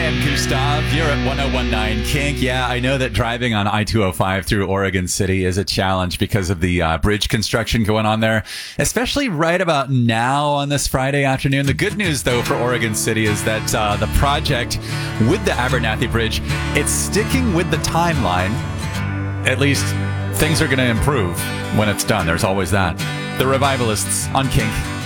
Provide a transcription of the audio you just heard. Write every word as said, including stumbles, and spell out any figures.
am Gustav. You're at one oh one nine Kink. Yeah, I know that driving on I two oh five through Oregon City is a challenge because of the uh, bridge construction going on there, especially right about now on this Friday afternoon. The good news, though, for Oregon City is that uh, the project with the Abernathy Bridge, it's sticking with the timeline. At least things are going to improve when it's done. There's always that. The Revivalists on Kink.